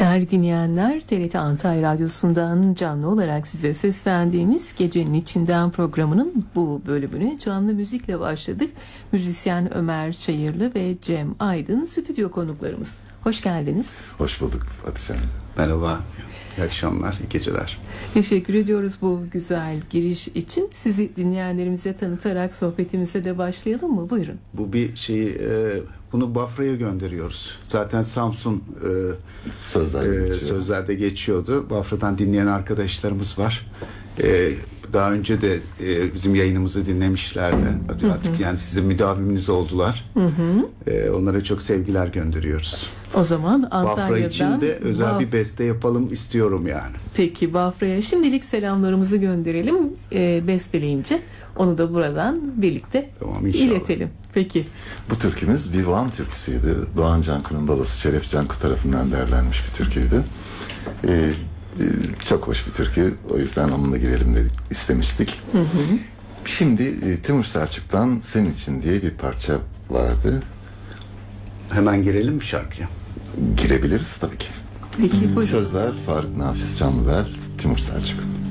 Değerli dinleyenler, TRT Antalya Radyosu'ndan canlı olarak size seslendiğimiz Gecenin İçinden programının bu bölümüne canlı müzikle başladık. Müzisyen Ömer Çayırlı ve Cem Aydın stüdyo konuklarımız. Hoş geldiniz. Hoş bulduk Hatice Hanım. Merhaba, iyi akşamlar, iyi geceler. Teşekkür ediyoruz bu güzel giriş için. Sizi dinleyenlerimize tanıtarak sohbetimize de başlayalım mı? Buyurun. Bu bir bunu Bafra'ya gönderiyoruz. Zaten Samsun sözlerde geçiyordu. Bafra'dan dinleyen arkadaşlarımız var. Daha önce de bizim yayınımızı dinlemişlerdi. Artık yani sizin müdaviminiz oldular. Onlara çok sevgiler gönderiyoruz. O zaman Antalya'dan Bafra için de özel bir beste yapalım istiyorum yani. Peki Bafra'ya şimdilik selamlarımızı gönderelim. Besteleyince onu da buradan birlikte iletelim. Peki. Bu türkümüz bir Van türküsüydü. Doğan Canku'nun babası Şeref Canku tarafından derlenmiş bir türküydü. Çok hoş bir türkü. O yüzden onunla girelim dedik, istemiştik. Şimdi Timur Selçuk'tan Senin İçin diye bir parça vardı. Hemen girelim mi şarkıya? Girebiliriz tabii ki. Peki, buyurun. Sözler Faruk Nafiz Canlıbel, Timur Selçuk.